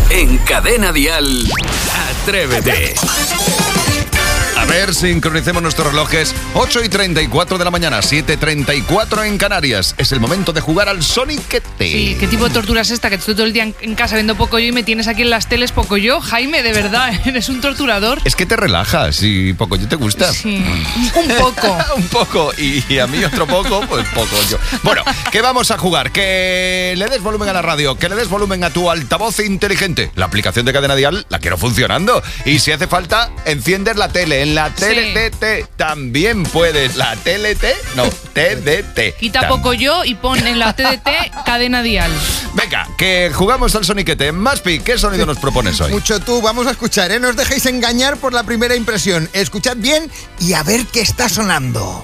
En Cadena Dial, Atrévete. A ver, sincronicemos nuestros relojes. 8:34 de la mañana, 7:34 en Canarias. Es el momento de jugar al Soniquete. Sí, ¿qué tipo de tortura es esta? Que estoy todo el día en casa viendo Pocoyo y me tienes aquí en las teles Pocoyo. Jaime, de verdad, eres un torturador. Es que te relajas y Pocoyo te gusta. Sí, un poco. Un poco. Y a mí otro poco, pues Pocoyo. Bueno, ¿qué vamos a jugar? Que le des volumen a la radio, que le des volumen a tu altavoz inteligente. La aplicación de Cadena Dial la quiero funcionando. Y si hace falta, enciendes la tele. En la TDT también puedes. ¿La TLT? No, TDT. Quita Pocoyo y pon en la TDT Cadena Dial. Venga, que jugamos al Soniquete. Maspi, ¿qué sonido nos propones hoy? Mucho tú, vamos a escuchar, ¿eh? No os dejéis engañar por la primera impresión. Escuchad bien y a ver qué está sonando.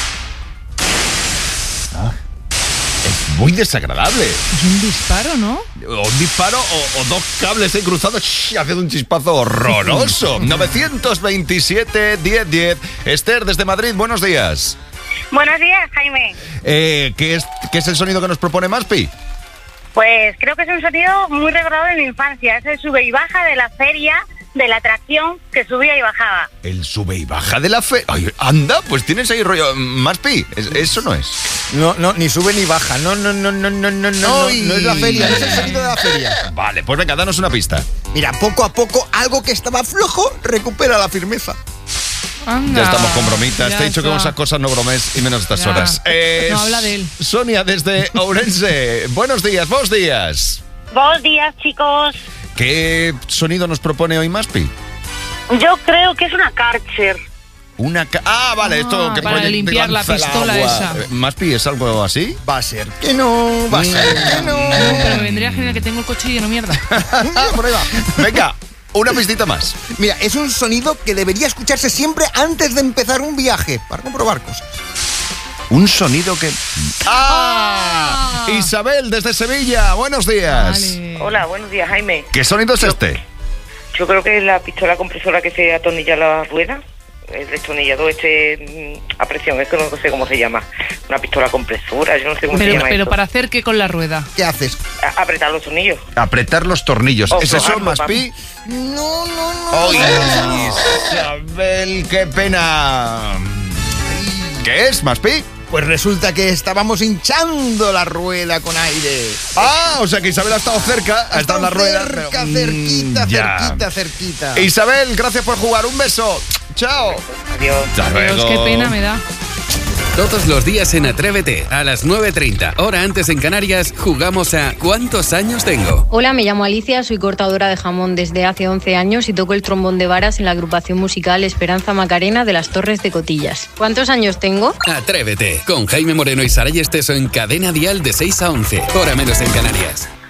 Es muy desagradable. Es un disparo, ¿no? O un disparo o dos cables cruzados haciendo un chispazo horroroso. 927-1010. Esther, desde Madrid, buenos días. Buenos días, Jaime. ¿Qué es el sonido que nos propone Maspi? Pues creo que es un sonido muy recordado de mi infancia. Es el sube y baja de la feria, de la atracción que subía y bajaba. El sube y baja de la feria. Anda, pues tienes ahí rollo. Maspi, eso no es. No, ni sube ni baja. No es la feria, no es el sonido de la feria. Vale, pues venga, danos una pista. Mira, poco a poco, algo que estaba flojo recupera la firmeza. Anda, ya estamos con bromitas. ya Te he dicho que con está. esas cosas no bromes y menos estas Ya. horas. No habla de él. Sonia, desde Ourense. Buenos días. Buenos días, chicos. ¿Qué sonido nos propone hoy Maspi? Yo creo que es una Karcher. Vale, esto que para limpiar la lanza el pistola agua. esa. Maspi, ¿es algo así? Va a ser que no, va a ser que no. No, pero me vendría genial que tengo el coche lleno de mierda. Por ahí va. Venga, una pistita más. Mira, es un sonido que debería escucharse siempre antes de empezar un viaje, para comprobar cosas. Un sonido que... ¡Ah! Isabel, desde Sevilla, buenos días. Vale. Hola, buenos días, Jaime. ¿Qué sonido es este? Yo creo que es la pistola compresora que se atornilla la rueda. El destornillador a presión, es que no sé cómo se llama. Una pistola compresora, yo no sé cómo se llama Pero eso. ¿para hacer qué con la rueda? ¿Qué haces? Apretar los tornillos. Apretar los tornillos. O ¿Es eso, probarlo, Maspi? No. ¡Ay, Isabel, qué pena! ¿Qué es, Maspi? Pues resulta que estábamos hinchando la rueda con aire. O sea que Isabel ha estado cerca, ha estado en la rueda. Cerca, pero, cerquita. Isabel, gracias por jugar. Un beso. Chao. Adiós. Hasta Dios, luego. qué pena me da. Todos los días en Atrévete, a las 9:30, hora antes en Canarias, jugamos a ¿Cuántos años tengo? Hola, me llamo Alicia, soy cortadora de jamón desde hace 11 años y toco el trombón de varas en la agrupación musical Esperanza Macarena de las Torres de Cotillas. ¿Cuántos años tengo? Atrévete, con Jaime Moreno y Saray Esteso en Cadena Dial de 6 a 11, hora menos en Canarias.